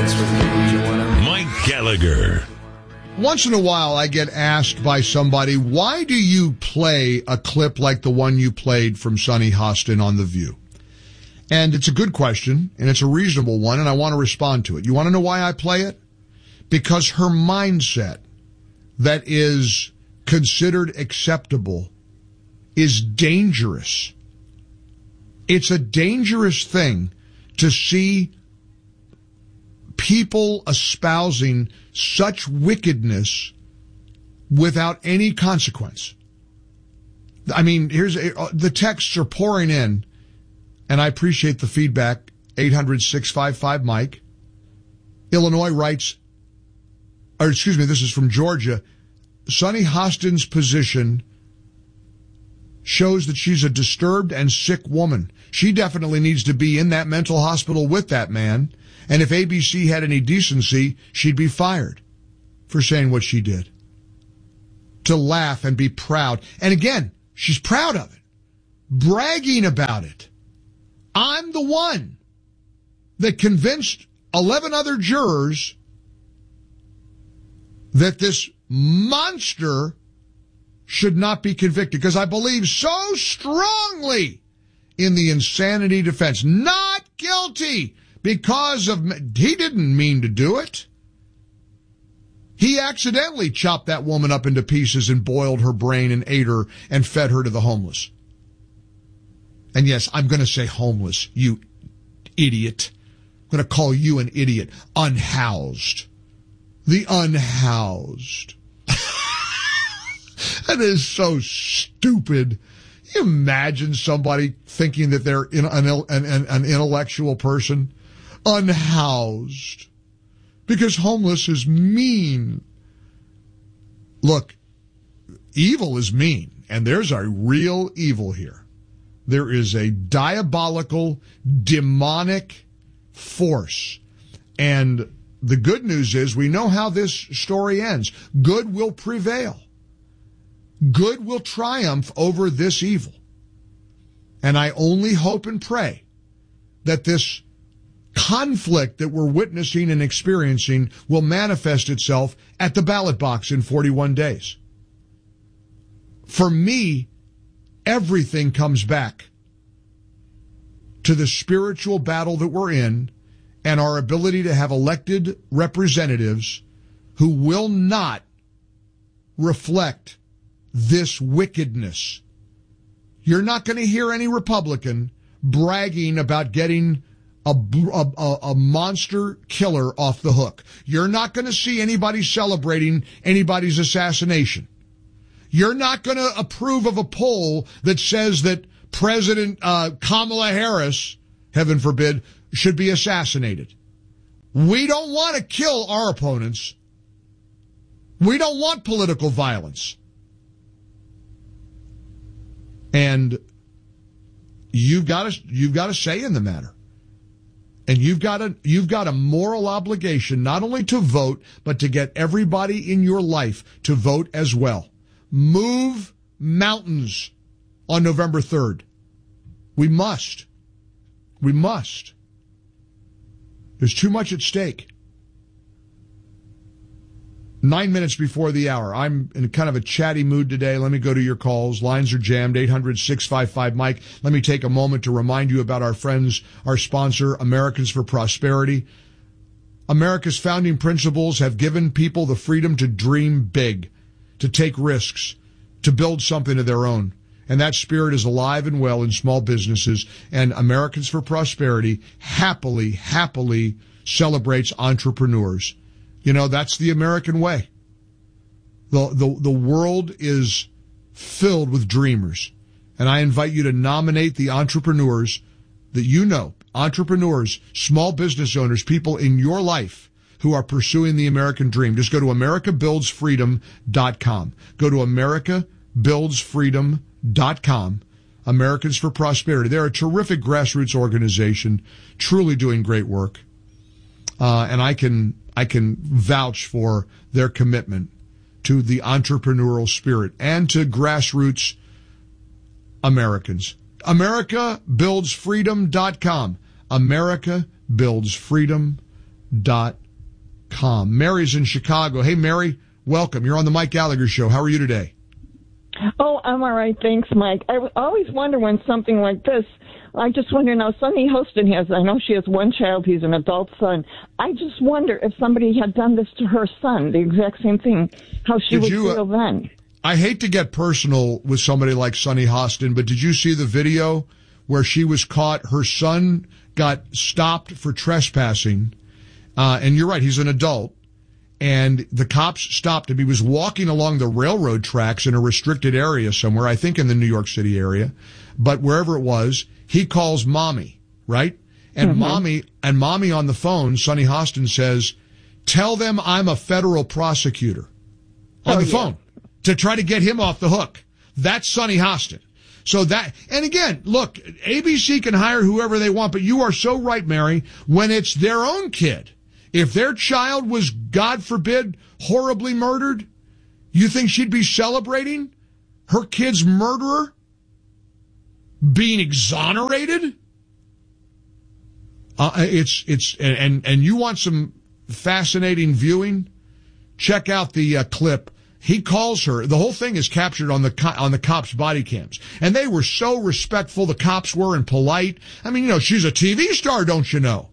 dance with me, you wanna? Mike Gallagher. Once in a while, I get asked by somebody, why do you play a clip like the one you played from Sunny Hostin on The View? And it's a good question, and it's a reasonable one, and I want to respond to it. You want to know why I play it? Because her mindset that is considered acceptable is dangerous. It's a dangerous thing to see people espousing such wickedness without any consequence. I mean, the texts are pouring in, and I appreciate the feedback. 800-655-Mike. Illinois writes, this is from Georgia. Sunny Hostin's position shows that she's a disturbed and sick woman. She definitely needs to be in that mental hospital with that man. And if ABC had any decency, she'd be fired for saying what she did. To laugh and be proud. And again, she's proud of it. Bragging about it. I'm the one that convinced 11 other jurors that this monster should not be convicted, because I believe so strongly in the insanity defense. Not guilty because of, he didn't mean to do it. He accidentally chopped that woman up into pieces and boiled her brain and ate her and fed her to the homeless. And yes, I'm going to say homeless, you idiot. I'm going to call you an idiot. Unhoused. The unhoused. That is so stupid. Can you imagine somebody thinking that they're an intellectual person? Unhoused. Because homeless is mean. Look, evil is mean, and there's a real evil here. There is a diabolical, demonic force. And the good news is we know how this story ends. Good will prevail. Good will triumph over this evil. And I only hope and pray that this conflict that we're witnessing and experiencing will manifest itself at the ballot box in 41 days. For me, everything comes back to the spiritual battle that we're in and our ability to have elected representatives who will not reflect this wickedness. You're not going to hear any Republican bragging about getting a monster killer off the hook. You're not going to see anybody celebrating anybody's assassination. You're not going to approve of a poll that says that President Kamala Harris, heaven forbid, should be assassinated. We don't want to kill our opponents. We don't want political violence. And you've got a say in the matter. And you've got a moral obligation not only to vote, but to get everybody in your life to vote as well. Move mountains on November 3rd. We must. We must. There's too much at stake. 9 minutes before the hour. I'm in kind of a chatty mood today. Let me go to your calls. Lines are jammed. 800-655-Mike. Let me take a moment to remind you about our friends, our sponsor, Americans for Prosperity. America's founding principles have given people the freedom to dream big, to take risks, to build something of their own. And that spirit is alive and well in small businesses. And Americans for Prosperity happily celebrates entrepreneurs. You know, that's the American way. The world is filled with dreamers. And I invite you to nominate the entrepreneurs that you know, entrepreneurs, small business owners, people in your life who are pursuing the American dream. Just go to americabuildsfreedom.com. Go to americabuildsfreedom.com. Americans for Prosperity. They're a terrific grassroots organization, truly doing great work. And I can vouch for their commitment to the entrepreneurial spirit and to grassroots Americans. AmericaBuildsFreedom.com. AmericaBuildsFreedom.com. Mary's in Chicago. Hey, Mary, welcome. You're on the Mike Gallagher Show. How are you today? Oh, I'm all right. Thanks, Mike. I always wonder when something like this, I just wonder now, Sunny Hostin I know she has one child, he's an adult son. I just wonder if somebody had done this to her son, the exact same thing, how she would feel then. I hate to get personal with somebody like Sunny Hostin, but did you see the video where she was caught? Her son got stopped for trespassing, and you're right, he's an adult. And the cops stopped him. He was walking along the railroad tracks in a restricted area somewhere, I think in the New York City area, but wherever it was, he calls mommy, right? And mommy on the phone, Sunny Hostin says, tell them I'm a federal prosecutor on the phone to try to get him off the hook. That's Sunny Hostin. So that, and again, look, ABC can hire whoever they want, but you are so right, Mary, when it's their own kid. If their child was, God forbid, horribly murdered, you think she'd be celebrating her kid's murderer being exonerated? And you want some fascinating viewing? Check out the clip. He calls her. The whole thing is captured on the cops' body cams. And they were so respectful, the cops were, and polite. I mean, she's a TV star, don't you know?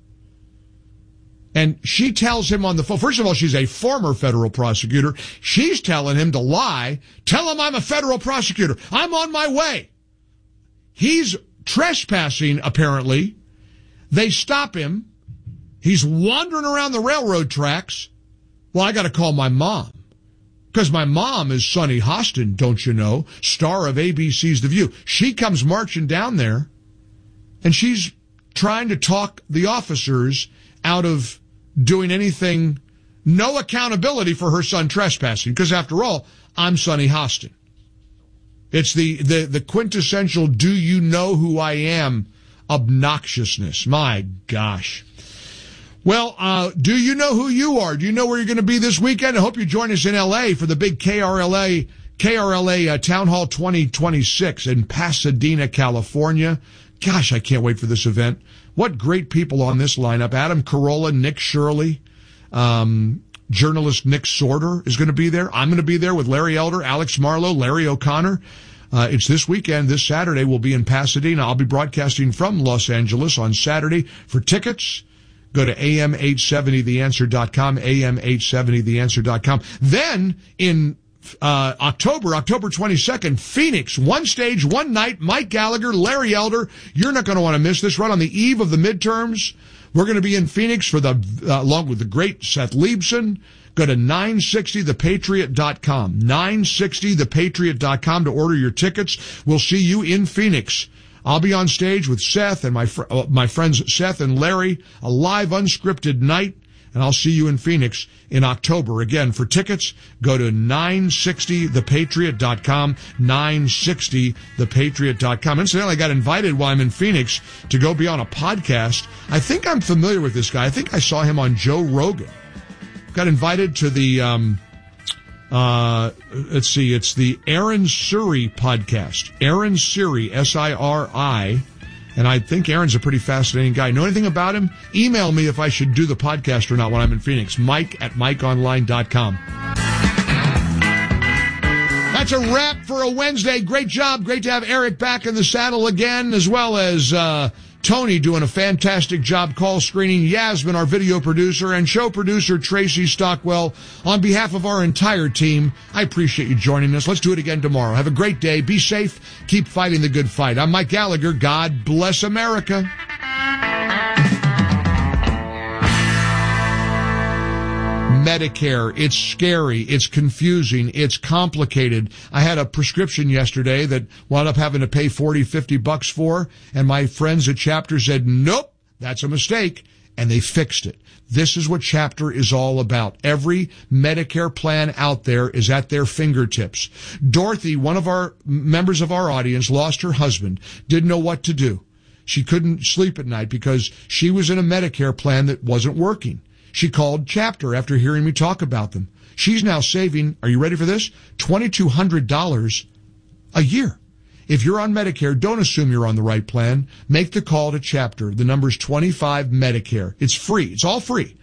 And she tells him on the phone, first of all, she's a former federal prosecutor. She's telling him to lie. Tell him I'm a federal prosecutor. I'm on my way. He's trespassing, apparently. They stop him. He's wandering around the railroad tracks. Well, I got to call my mom. Because my mom is Sunny Hostin, don't you know, star of ABC's The View. She comes marching down there, and she's trying to talk the officers out of doing anything, no accountability for her son trespassing, because after all, I'm Sunny Hostin. It's the quintessential do you know who I am obnoxiousness. My gosh. Well, do you know who you are? Do you know where you're going to be this weekend? I hope you join us in L.A. for the big KRLA Town Hall 2026 in Pasadena, California. Gosh, I can't wait for this event. What great people on this lineup. Adam Carolla, Nick Shirley, journalist Nick Sorter is going to be there. I'm going to be there with Larry Elder, Alex Marlowe, Larry O'Connor. It's this weekend. This Saturday we'll be in Pasadena. I'll be broadcasting from Los Angeles on Saturday. For tickets, go to am870theanswer.com, am870theanswer.com. Then in October 22nd, Phoenix, one stage, one night, Mike Gallagher, Larry Elder. You're not going to want to miss this. Right on the eve of the midterms, we're going to be in Phoenix for along with the great Seth Leibson. Go to 960thepatriot.com, 960thepatriot.com to order your tickets. We'll see you in Phoenix. I'll be on stage with Seth and my friends Seth and Larry, a live unscripted night. And I'll see you in Phoenix in October. Again, for tickets, go to 960thepatriot.com, 960thepatriot.com. Incidentally, I got invited while I'm in Phoenix to go be on a podcast. I think I'm familiar with this guy. I think I saw him on Joe Rogan. Got invited to the, let's see, it's the Aaron Siri podcast. Aaron Siri, S-I-R-I. And I think Aaron's a pretty fascinating guy. Know anything about him? Email me if I should do the podcast or not when I'm in Phoenix. Mike@MikeOnline.com. That's a wrap for a Wednesday. Great job. Great to have Eric back in the saddle again, as well as Tony doing a fantastic job call screening, Yasmin, our video producer, and show producer Tracy Stockwell. On behalf of our entire team, I appreciate you joining us. Let's do it again tomorrow. Have a great day. Be safe. Keep fighting the good fight. I'm Mike Gallagher. God bless America. Medicare, it's scary, it's confusing, it's complicated. I had a prescription yesterday that wound up having to pay $40-50 for, and my friends at Chapter said, nope, that's a mistake, and they fixed it. This is what Chapter is all about. Every Medicare plan out there is at their fingertips. Dorothy, one of our members of our audience, lost her husband, didn't know what to do. She couldn't sleep at night because she was in a Medicare plan that wasn't working. She called Chapter after hearing me talk about them. She's now saving, are you ready for this? $2,200 a year. If you're on Medicare, don't assume you're on the right plan. Make the call to Chapter. The number's 25 Medicare. It's free. It's all free.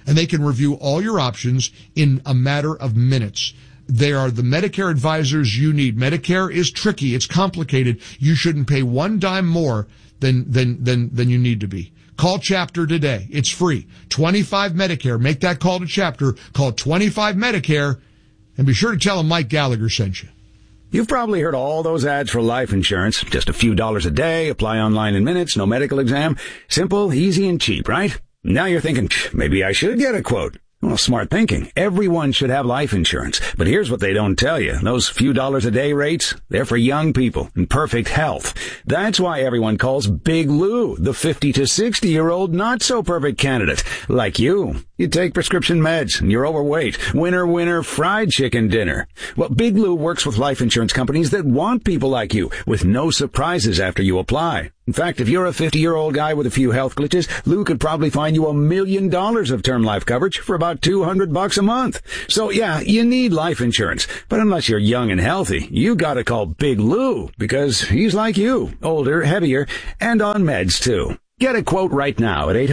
and they can review all your options in a matter of minutes. They are the Medicare advisors you need. Medicare is tricky. It's complicated. You shouldn't pay one dime more than you need to be. Call Chapter today. It's free. 25 Medicare. Make that call to Chapter. Call 25 Medicare and be sure to tell them Mike Gallagher sent you. You've probably heard all those ads for life insurance. Just a few dollars a day, apply online in minutes, no medical exam. Simple, easy, and cheap, right? Now you're thinking, maybe I should get a quote. Well, smart thinking. Everyone should have life insurance. But here's what they don't tell you. Those few dollars a day rates, they're for young people in perfect health. That's why everyone calls Big Lou the 50 to 60-year-old not-so-perfect candidate. Like you. You take prescription meds and you're overweight. Winner, fried chicken dinner. Well, Big Lou works with life insurance companies that want people like you with no surprises after you apply. In fact, if you're a 50-year-old guy with a few health glitches, Lou could probably find you $1 million of term life coverage for about $200 a month. So yeah, you need life insurance. But unless you're young and healthy, you gotta call Big Lou because he's like you, older, heavier, and on meds too. Get a quote right now at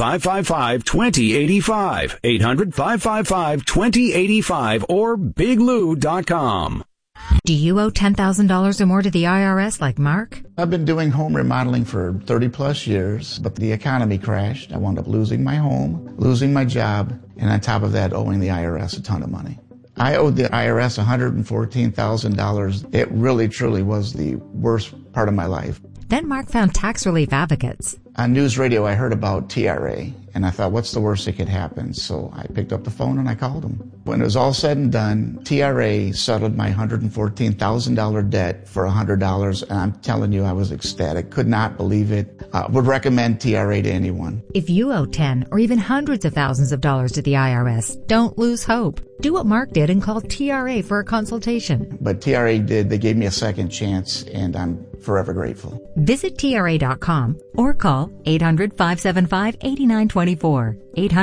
800-555-2085, 800-555-2085, or biglou.com. Do you owe $10,000 or more to the IRS like Mark? I've been doing home remodeling for 30 plus years, but the economy crashed. I wound up losing my home, losing my job, and on top of that, owing the IRS a ton of money. I owed the IRS $114,000. It really, truly was the worst part of my life. Then Mark found tax relief advocates. On news radio, I heard about TRA, and I thought, what's the worst that could happen? So I picked up the phone and I called them. When it was all said and done, TRA settled my $114,000 debt for $100, and I'm telling you, I was ecstatic. Could not believe it. Would recommend TRA to anyone. If you owe 10 or even hundreds of thousands of dollars to the IRS, don't lose hope. Do what Mark did and call TRA for a consultation. But TRA did. They gave me a second chance, and I'm forever grateful. Visit TRA.com or call 800-575-8924.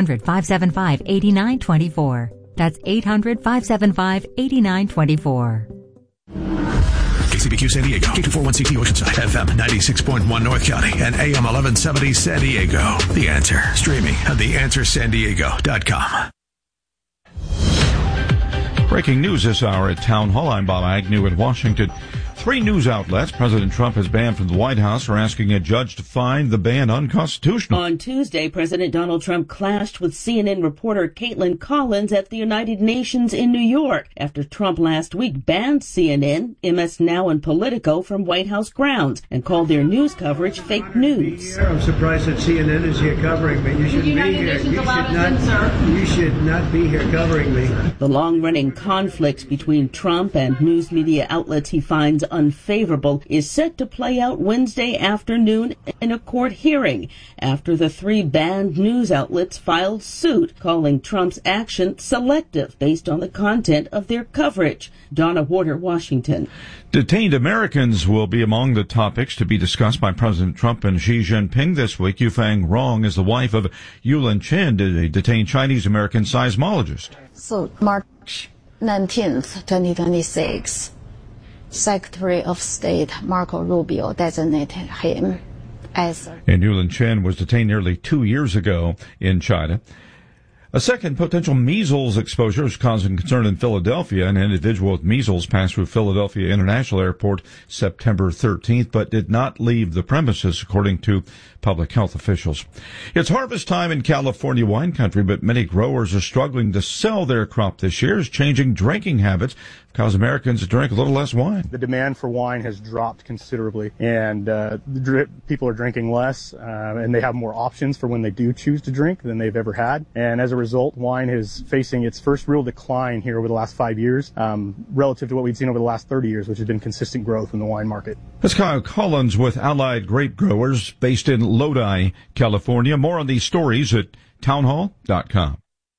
800-575-8924. That's 800-575-8924. KCBQ San Diego, K241CT Oceanside, FM 96.1 North County, and AM 1170 San Diego. The Answer, streaming at theanswersandiego.com. Breaking news this hour at Town Hall. I'm Bob Agnew in Washington. 3 news outlets President Trump has banned from the White House are asking a judge to find the ban unconstitutional. On Tuesday, President Donald Trump clashed with CNN reporter Caitlin Collins at the United Nations in New York after Trump last week banned CNN, MS Now, and Politico from White House grounds and called their news coverage fake news. I'm surprised that CNN is here covering me. You shouldn't be here. You should not be here covering me. The long-running conflict between Trump and news media outlets he finds unfavorable is set to play out Wednesday afternoon in a court hearing after the 3 banned news outlets filed suit calling Trump's action selective based on the content of their coverage. Donna Warder, Washington. Detained Americans will be among the topics to be discussed by President Trump and Xi Jinping this week. Yufeng Rong is the wife of Yulin Chen, a detained Chinese-American seismologist. So March 19th, 2026, Secretary of State Marco Rubio designated him as... And Yulin Chen was detained nearly 2 years ago in China. A second potential measles exposure is causing concern in Philadelphia. An individual with measles passed through Philadelphia International Airport September 13th, but did not leave the premises, according to public health officials. It's harvest time in California wine country, but many growers are struggling to sell their crop this year as changing drinking habits cause Americans to drink a little less wine. The demand for wine has dropped considerably, and people are drinking less, and they have more options for when they do choose to drink than they've ever had. And as a result, wine is facing its first real decline here over the last 5 years, relative to what we've seen over the last 30 years, which has been consistent growth in the wine market. That's Kyle Collins with Allied Grape Growers based in Lodi, California. More on these stories at townhall.com.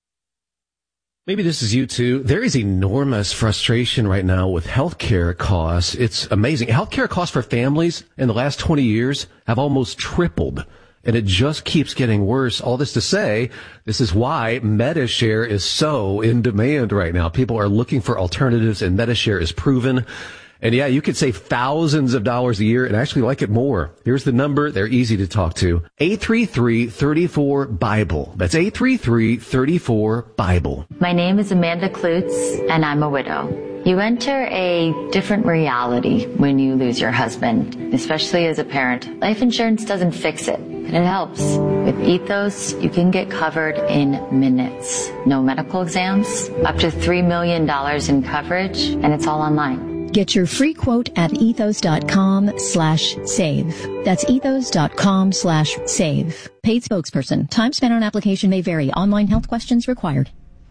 Maybe this is you too. There is enormous frustration right now with healthcare costs. It's amazing. Healthcare costs for families in the last 20 years have almost tripled, and it just keeps getting worse. All this to say, this is why Medi-Share is so in demand right now. People are looking for alternatives, and Medi-Share is proven. And yeah, you could save thousands of dollars a year and actually like it more. Here's the number. They're easy to talk to. 833-34-BIBLE. That's 833-34-BIBLE. My name is Amanda Klutz, and I'm a widow. You enter a different reality when you lose your husband, especially as a parent. Life insurance doesn't fix it, but it helps. With Ethos, you can get covered in minutes. No medical exams, up to $3 million in coverage, and it's all online. Get your free quote at ethos.com/save. That's ethos.com/save. Paid spokesperson. Time spent on application may vary. Online health questions required.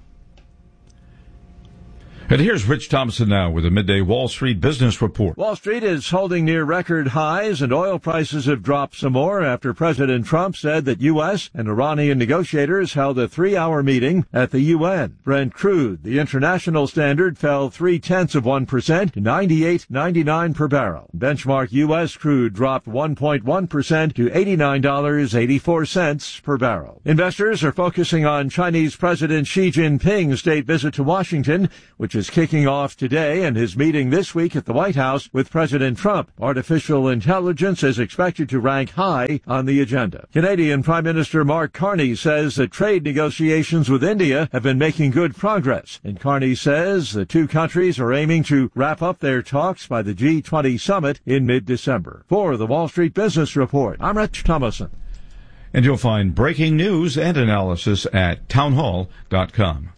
And here's Rich Thompson now with a midday Wall Street business report. Wall Street is holding near record highs, and oil prices have dropped some more after President Trump said that U.S. and Iranian negotiators held a 3-hour meeting at the UN. Brent crude, the international standard, fell 0.3% to $98.99 per barrel. Benchmark U.S. crude dropped 1.1% to $89.84 per barrel. Investors are focusing on Chinese President Xi Jinping's state visit to Washington, which is kicking off today, and his meeting this week at the White House with President Trump. Artificial intelligence is expected to rank high on the agenda. Canadian Prime Minister Mark Carney says that trade negotiations with India have been making good progress. And Carney says the two countries are aiming to wrap up their talks by the G20 summit in mid-December. For the Wall Street Business Report, I'm Rich Thomason. And you'll find breaking news and analysis at townhall.com.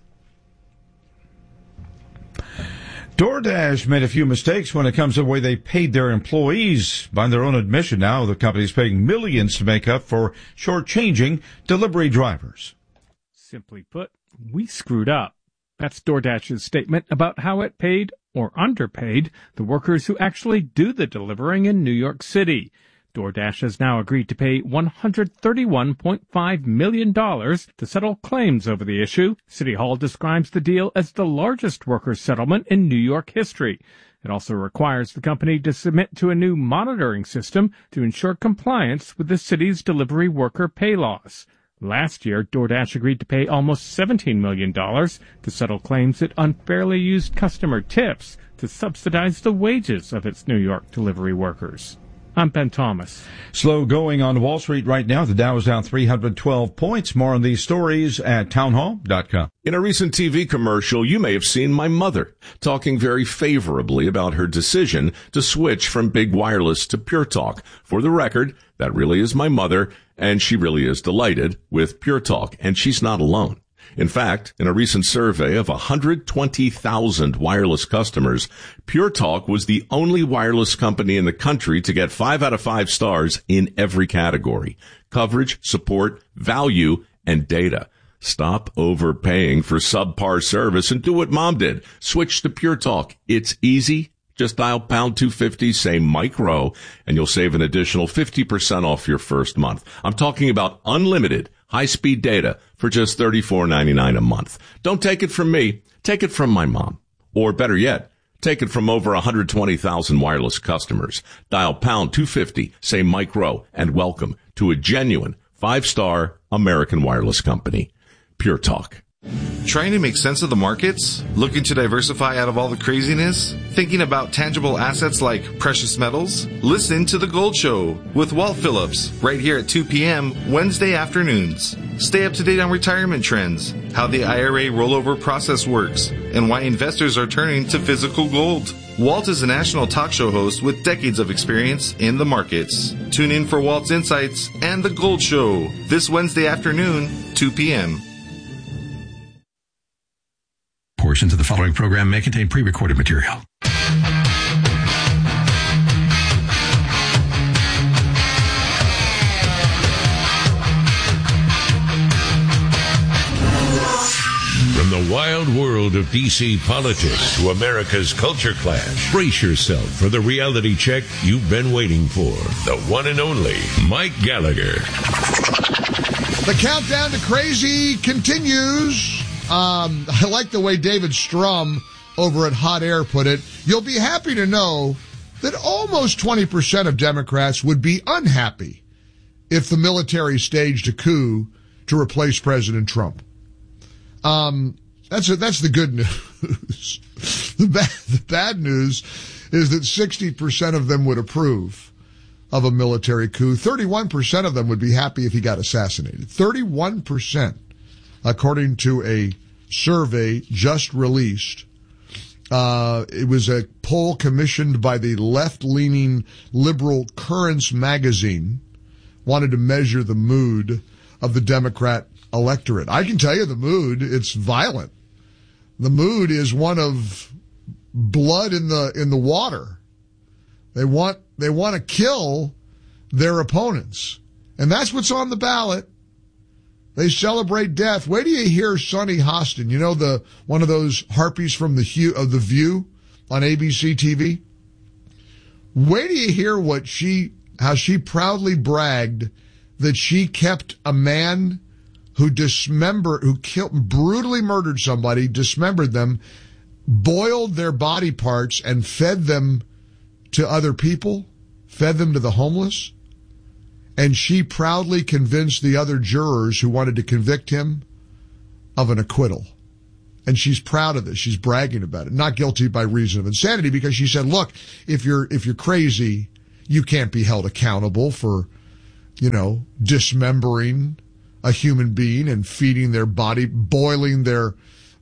DoorDash made a few mistakes when it comes to the way they paid their employees. By their own admission now, the company's paying millions to make up for shortchanging delivery drivers. Simply put, we screwed up. That's DoorDash's statement about how it paid, or underpaid, the workers who actually do the delivering in New York City. DoorDash has now agreed to pay $131.5 million to settle claims over the issue. City Hall describes the deal as the largest workers' settlement in New York history. It also requires the company to submit to a new monitoring system to ensure compliance with the city's delivery worker pay laws. Last year, DoorDash agreed to pay almost $17 million to settle claims it unfairly used customer tips to subsidize the wages of its New York delivery workers. I'm Ben Thomas. Slow going on Wall Street right now. The Dow is down 312 points. More on these stories at townhall.com. In a recent TV commercial, you may have seen my mother talking very favorably about her decision to switch from big wireless to Pure Talk. For the record, that really is my mother, and she really is delighted with Pure Talk, and she's not alone. In fact, in a recent survey of 120,000 wireless customers, Pure Talk was the only wireless company in the country to get 5 out of 5 stars in every category: coverage, support, value, and data. Stop overpaying for subpar service and do what Mom did. Switch to Pure Talk. It's easy. Just dial pound 250, say micro, and you'll save an additional 50% off your first month. I'm talking about unlimited high-speed data for just $34.99 a month. Don't take it from me. Take it from my mom. Or better yet, take it from over 120,000 wireless customers. Dial pound 250, say micro, and welcome to a genuine 5-star American wireless company. Pure Talk. Trying to make sense of the markets? Looking to diversify out of all the craziness? Thinking about tangible assets like precious metals? Listen to The Gold Show with Walt Phillips right here at 2 p.m. Wednesday afternoons. Stay up to date on retirement trends, how the IRA rollover process works, and why investors are turning to physical gold. Walt is a national talk show host with decades of experience in the markets. Tune in for Walt's Insights and The Gold Show this Wednesday afternoon, 2 p.m. Portions of the following program may contain pre-recorded material. From the wild world of D.C. politics to America's culture clash, brace yourself for the reality check you've been waiting for. The one and only Mike Gallagher. The countdown to crazy continues. I like the way David Strum over at Hot Air put it. You'll be happy to know that almost 20% of Democrats would be unhappy if the military staged a coup to replace President Trump. That's the good news. The bad news is that 60% of them would approve of a military coup. 31% of them would be happy if he got assassinated. 31%, according to a survey just released. It was a poll commissioned by the left-leaning liberal Currents magazine, wanted to measure the mood of the Democrat electorate. I can tell you the mood, it's violent. The mood is one of blood in the water. They want to kill their opponents. And that's what's on the ballot. They celebrate death. Wait till you hear Sunny Hostin. You know, one of those harpies from the View on ABC TV? Wait till you hear how she proudly bragged that she kept a man who brutally murdered somebody, dismembered them, boiled their body parts, and fed them to other people, fed them to the homeless. And she proudly convinced the other jurors who wanted to convict him of an acquittal. And she's proud of this. She's bragging about it. Not guilty by reason of insanity, because she said, look, if you're crazy, you can't be held accountable for, dismembering a human being and feeding their body, boiling their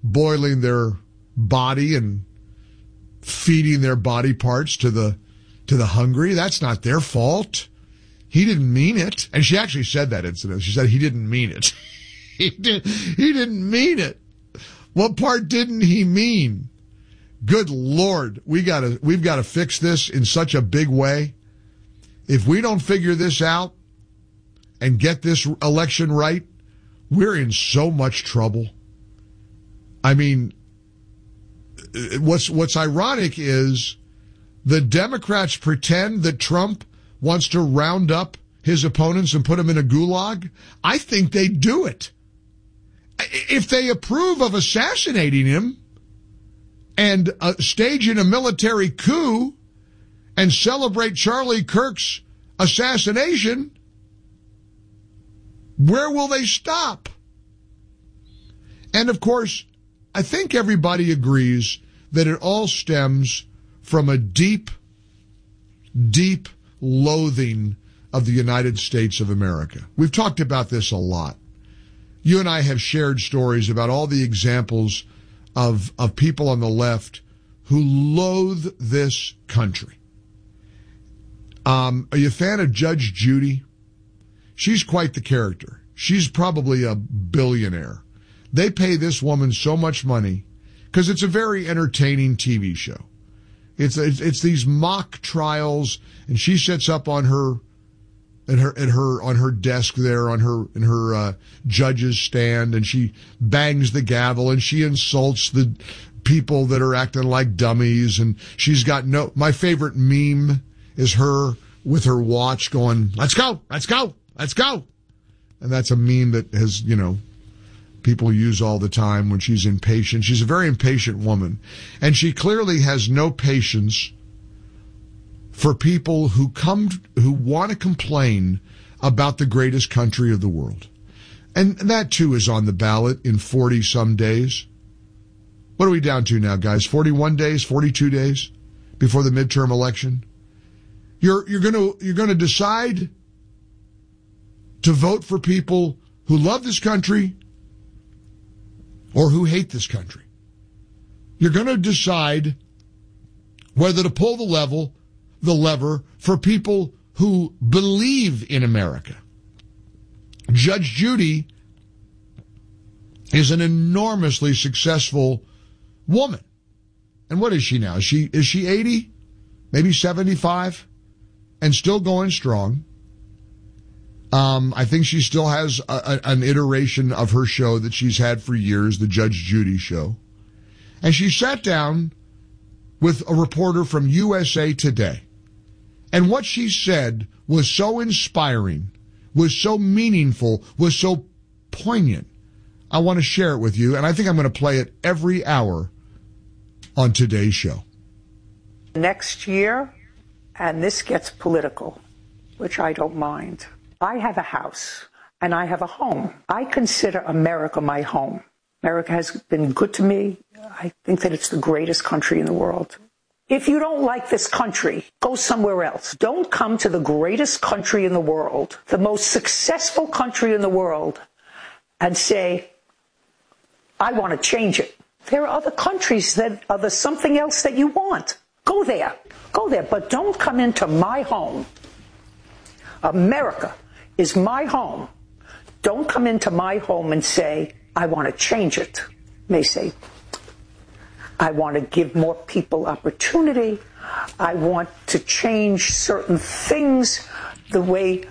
body and feeding their body parts to the hungry. That's not their fault. He didn't mean it. And she actually said that incident. She said he didn't mean it. He didn't mean it. What part didn't he mean? Good Lord. We've got to fix this in such a big way. If we don't figure this out and get this election right, we're in so much trouble. I mean, what's ironic is the Democrats pretend that Trump wants to round up his opponents and put them in a gulag. I think they'd do it. If they approve of assassinating him and staging a military coup and celebrate Charlie Kirk's assassination, where will they stop? And of course, I think everybody agrees that it all stems from a deep, deep loathing of the United States of America. We've talked about this a lot. You and I have shared stories about all the examples of people on the left who loathe this country. Are you a fan of Judge Judy? She's quite the character. She's probably a billionaire. They pay this woman so much money because it's a very entertaining TV show. It's these mock trials, and she sits up on her desk there in her judge's stand, and she bangs the gavel and she insults the people that are acting like dummies. And she's got my favorite meme is her with her watch going, let's go, let's go, let's go. And that's a meme that has, people use all the time when she's impatient. She's a very impatient woman. And she clearly has no patience for people who want to complain about the greatest country of the world. And that too is on the ballot in 40 some days. What are we down to now, guys? 41 days, 42 days before the midterm election? You're going to decide to vote for people who love this country or who hate this country. You're going to decide whether to pull the lever for people who believe in America. Judge Judy is an enormously successful woman. And what is she now? Is she 80? Maybe 75? And still going strong. I think she still has an iteration of her show that she's had for years, the Judge Judy Show. And she sat down with a reporter from USA Today. And what she said was so inspiring, was so meaningful, was so poignant. I want to share it with you, and I think I'm going to play it every hour on today's show. Next year, and this gets political, which I don't mind. I have a house and I have a home. I consider America my home. America has been good to me. I think that it's the greatest country in the world. If you don't like this country, go somewhere else. Don't come to the greatest country in the world, the most successful country in the world, and say, I want to change it. There are other countries that are the something else that you want. Go there. Go there. But don't come into my home. America is my home. Don't come into my home and say, I want to change it. You may say, I want to give more people opportunity. I want to change certain things the way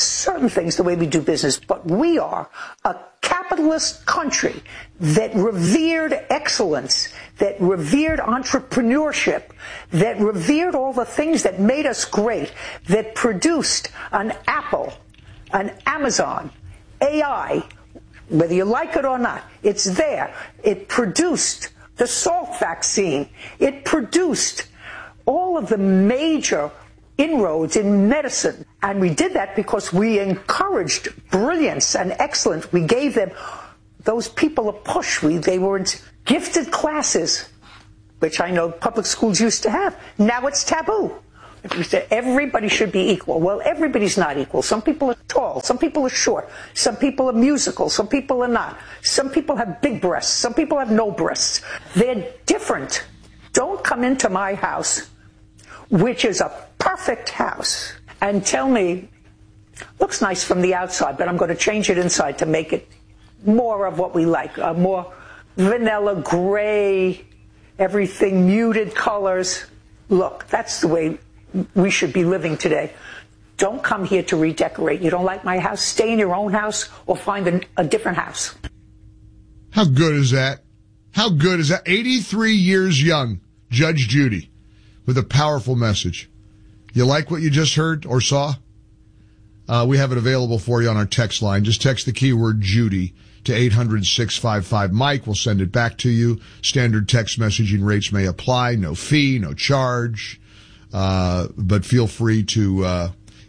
we do business. But we are a capitalist country that revered excellence, that revered entrepreneurship, that revered all the things that made us great, that produced an Apple, an Amazon, AI, whether you like it or not, it's there. It produced the Salk vaccine. It produced all of the major inroads in medicine. And we did that because we encouraged brilliance and excellence. We gave those people a push. They were in gifted classes, which I know public schools used to have. Now it's taboo. We said everybody should be equal. Well, everybody's not equal. Some people are tall. Some people are short. Some people are musical. Some people are not. Some people have big breasts. Some people have no breasts. They're different. Don't come into my house, which is a perfect house, and tell me, looks nice from the outside, but I'm going to change it inside to make it more of what we like, more vanilla, gray, everything, muted colors. Look, that's the way we should be living today. Don't come here to redecorate. You don't like my house? Stay in your own house or find a different house. How good is that? How good is that? 83 years young, Judge Judy, with a powerful message. You like what you just heard or saw? We have it available for you on our text line. Just text the keyword Judy to 800-655-MIKE. We'll send it back to you. Standard text messaging rates may apply. No fee, no charge. But feel free to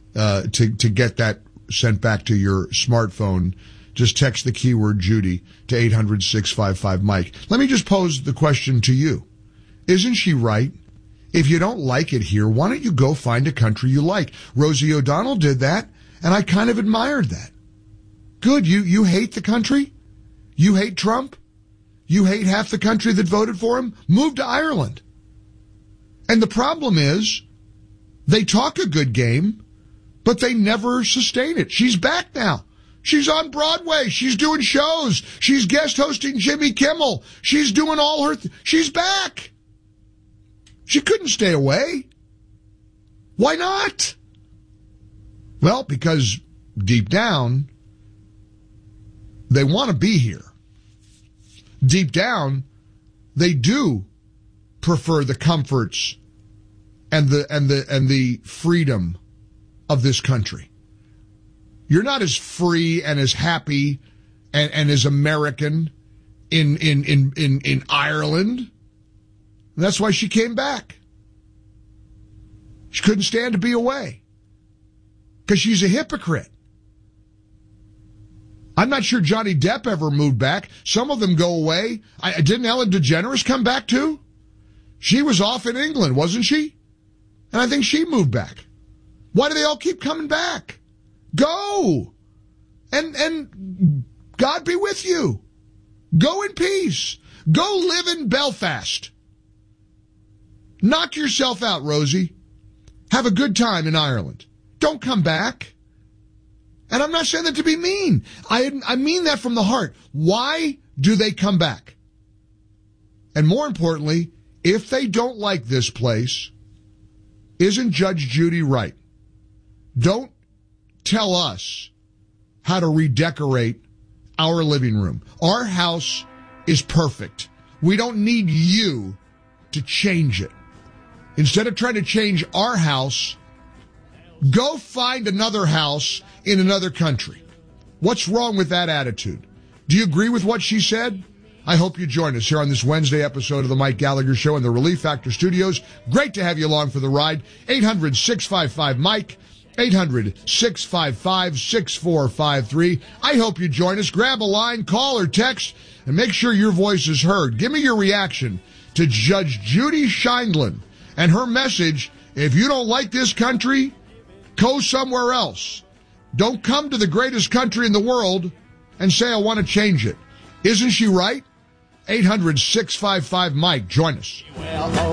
get that sent back to your smartphone. Just text the keyword Judy to 800-655-MIKE. Let me just pose the question to you. Isn't she right? If you don't like it here, why don't you go find a country you like? Rosie O'Donnell did that, and I kind of admired that. Good. You hate the country? You hate Trump? You hate half the country that voted for him? Move to Ireland. And the problem is, they talk a good game, but they never sustain it. She's back now. She's on Broadway. She's doing shows. She's guest hosting Jimmy Kimmel. She's doing all her... She's back. She couldn't stay away. Why not? Well, because deep down, they want to be here. Deep down, they do prefer the comforts and the freedom of this country. You're not as free and as happy and as American in Ireland. And that's why she came back. She couldn't stand to be away because she's a hypocrite. I'm not sure Johnny Depp ever moved back. Some of them go away. Didn't Ellen DeGeneres come back too? She was off in England, wasn't she? And I think she moved back. Why do they all keep coming back? Go! And God be with you. Go in peace. Go live in Belfast. Knock yourself out, Rosie. Have a good time in Ireland. Don't come back. And I'm not saying that to be mean. I mean that from the heart. Why do they come back? And more importantly, if they don't like this place, isn't Judge Judy right? Don't tell us how to redecorate our living room. Our house is perfect. We don't need you to change it. Instead of trying to change our house, go find another house in another country. What's wrong with that attitude? Do you agree with what she said? I hope you join us here on this Wednesday episode of the Mike Gallagher Show in the Relief Factor Studios. Great to have you along for the ride. 800-655-MIKE. 800-655-6453. I hope you join us. Grab a line, call or text, and make sure your voice is heard. Give me your reaction to Judge Judy Sheindlin And her message, if you don't like this country, go somewhere else. Don't come to the greatest country in the world and say, I want to change it. Isn't she right? 800-655-MIKE. Join us.